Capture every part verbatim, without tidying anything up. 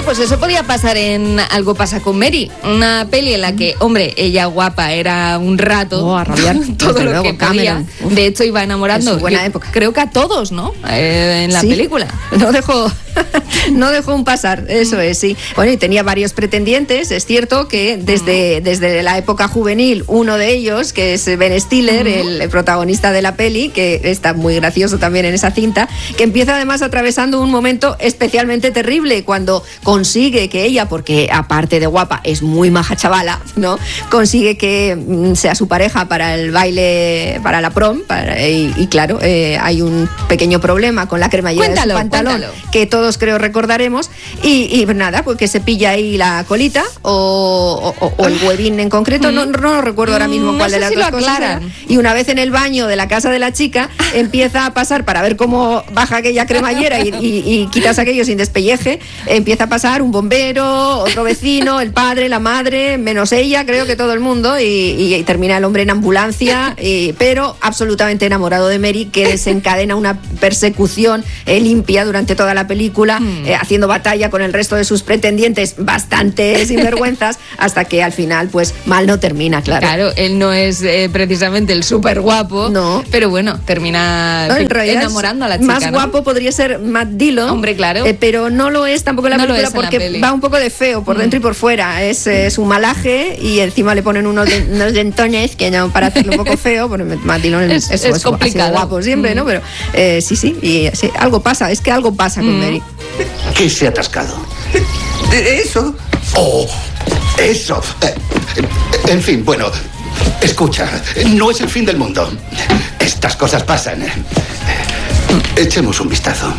pues eso podía pasar en Algo pasa con Mary, una peli en la que, hombre, ella guapa era un rato, oh, a rabiar, todo desde lo luego, que podía. Uf, de hecho iba enamorando, es buena yo época. creo que a todos, ¿no? Eh, en la ¿Sí? película. No dejó, no dejó un pasar, eso es, sí. Bueno, y tenía varios pretendientes, es cierto que desde, desde la época juvenil, uno de ellos, que es Ben Stiller, uh-huh. el, el protagonista de la peli, que está muy gracioso también en esa cinta, que empieza además atravesando un momento especialmente terrible cuando consigue que ella, porque aparte de guapa es muy maja chavala, ¿no? Consigue que mm, sea su pareja para el baile, para la prom, para, y, y claro, eh, hay un pequeño problema con la cremallera cuéntalo, de su pantalón, cuéntalo. Que todos creo recordaremos, y, y nada, pues que se pilla ahí la colita o, o, o el huevín en concreto, mm. no, no recuerdo ahora mismo mm, cuál no de las si dos cosas era. Y una vez en el baño de la casa de la chica empieza a pasar para ver cómo baja aquella cremallera y, y, y quitas aquello sin despelleje, empieza a pasar un bombero, otro vecino, el padre, la madre, menos ella, creo que todo el mundo, y, y, y termina el hombre en ambulancia, y, pero absolutamente enamorado de Mary, que desencadena una persecución eh, limpia durante toda la película, mm. eh, haciendo batalla con el resto de sus pretendientes bastante sinvergüenzas, hasta que al final pues mal no termina, claro. Claro, él no es eh, precisamente el súper guapo, no. pero bueno, termina no, en enamorando a la chica, más ¿no? guapo podría ser Matt Dillon, hombre, claro, eh, pero no lo es tampoco en la no película porque va un poco de feo por mm. dentro y por fuera, es, es un malaje y encima le ponen unos, de, unos dentones que no, para hacerlo un poco feo, porque Matt Dillon es, es, es, es complicado, guapo siempre, mm. ¿no? Pero eh, sí, sí, y sí, algo pasa, es que algo pasa mm. con Mary. ¿Qué se ha atascado? ¿Eso? Oh, eso. En fin, bueno, escucha, no es el fin del mundo. Estas cosas pasan. Echemos un vistazo.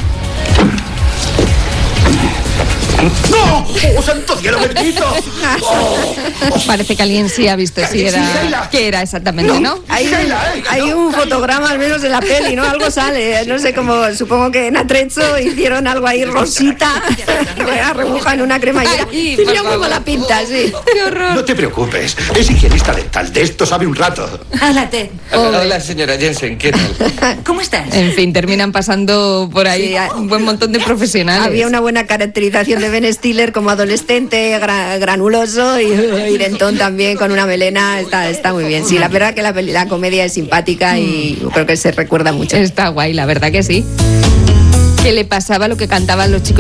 ¡No! ¡Oh, santo cielo bendito! Oh, oh. Parece que alguien sí ha visto si era, qué era exactamente, ¿no? ¿no? Hay, un, hay un fotograma al menos de la peli, ¿no? Algo sale, no sé cómo, supongo que en Atrecho hicieron algo ahí rosita, remoja en una cremallera. Ay, tenía muy mala pinta, sí. ¡Qué horror! No te preocupes, es higienista dental, de esto sabe un rato. Hola, Ted. Hola, Hola señora Jensen, ¿qué tal? ¿Cómo estás? En fin, terminan pasando por ahí sí, un buen montón de profesionales. Había una buena caracterización de Ben Stiller como adolescente, gra- granuloso y, y dentón también con una melena, está, está muy bien. Sí, la verdad que la, la comedia es simpática y creo que se recuerda mucho. Está guay, la verdad que sí. ¿Qué le pasaba a lo que cantaban los chicos?